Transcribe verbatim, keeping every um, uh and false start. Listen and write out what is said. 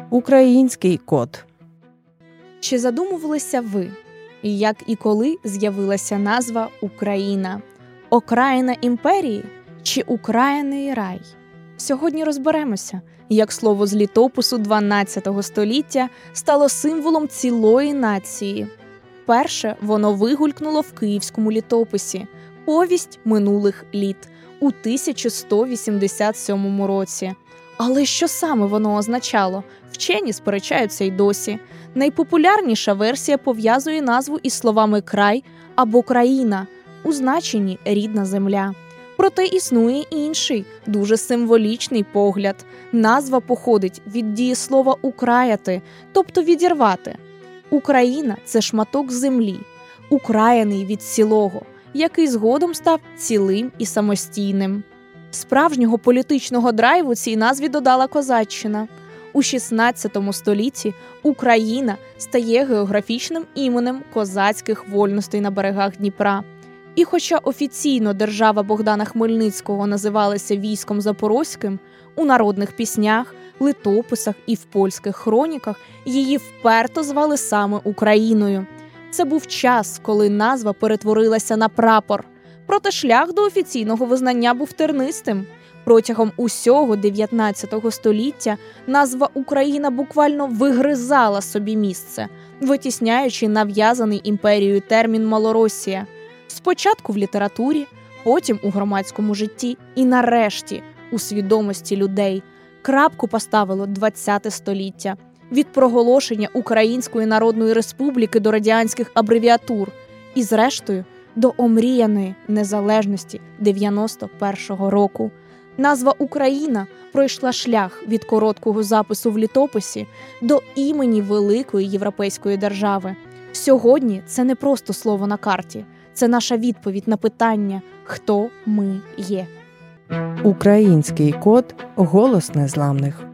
Український код. Чи задумувалися ви, як і коли з'явилася назва Україна? Окраїна імперії чи Україний рай? Сьогодні розберемося, як слово з літопису дванадцятого століття стало символом цілої нації. Перше воно вигулькнуло в київському літописі «Повість минулих літ» у тисяча сто вісімдесят сьомому році. Але що саме воно означало? Вчені сперечаються й досі. Найпопулярніша версія пов'язує назву із словами «край» або «країна» у значенні «рідна земля». Проте існує інший, дуже символічний погляд. Назва походить від дієслова «украяти», тобто «відірвати». Україна – це шматок землі, украєний від цілого, який згодом став цілим і самостійним. Справжнього політичного драйву цій назві додала козаччина. У шістнадцятому столітті Україна стає географічним іменем козацьких вольностей на берегах Дніпра. І хоча офіційно держава Богдана Хмельницького називалася військом Запорозьким, у народних піснях, литописах і в польських хроніках її вперто звали саме Україною. Це був час, коли назва перетворилася на прапор. Проте шлях до офіційного визнання був тернистим. Протягом усього дев'ятнадцятого століття назва Україна буквально вигризала собі місце, витісняючи нав'язаний імперією термін «Малоросія». Спочатку в літературі, потім у громадському житті і нарешті у свідомості людей. Крапку поставило двадцяте століття. Від проголошення Української Народної Республіки до радянських абревіатур і, зрештою, до омріяної незалежності дев'яносто першого року. Назва Україна пройшла шлях від короткого запису в літописі до імені великої європейської держави. Сьогодні це не просто слово на карті. Це наша відповідь на питання «Хто ми є?». Український код – голос незламних.